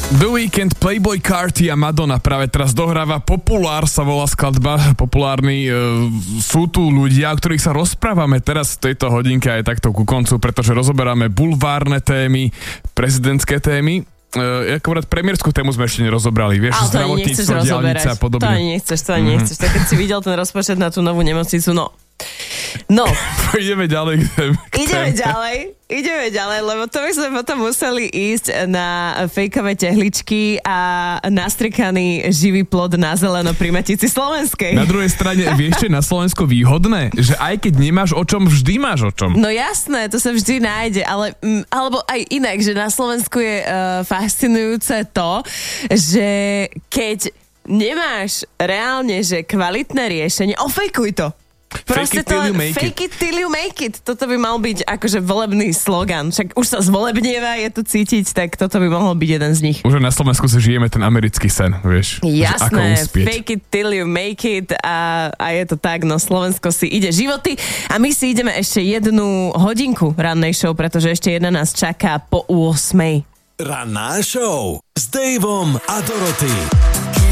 The Weeknd, Playboi Carti a Madonna práve teraz dohráva Populár, sa volá skladba. Populárni sú tu ľudia, o ktorých sa rozprávame teraz v tejto hodinke aj takto ku koncu, pretože rozoberáme bulvárne témy, prezidentské témy. Ako povedať, premiérskú tému sme ešte nerozobrali, vieš, zdravotníctvo, diaľnica a podobne. To ani nechceš. Tak keď si videl ten rozpočet na tú novú nemocnicu, no. Ideme ďalej. Ideme ďalej, lebo to by sme potom museli ísť na fejkové tehličky a nastrikaný živý plod na zeleno pri Matici Slovenskej. Na druhej strane, vieš, čo je na Slovensku výhodné? Že aj keď nemáš o čom, vždy máš o čom. No jasné, to sa vždy nájde, ale alebo aj inak, že na Slovensku je fascinujúce to, že keď nemáš reálne, že kvalitné riešenie, ofejkuj to. Proste fake it till you make it. Toto by mal byť akože volebný slogan. Však už sa zvolebnieva, je to cítiť, tak toto by mohol byť jeden z nich. Už na Slovensku si žijeme ten americký sen, vieš. Jasné, fake it till you make it a je to tak, no Slovensko si ide životy a my si ideme ešte 1 hodinku rannej show, pretože ešte jedna nás čaká po 8:00. Ranná show s Daveom a Dorothy.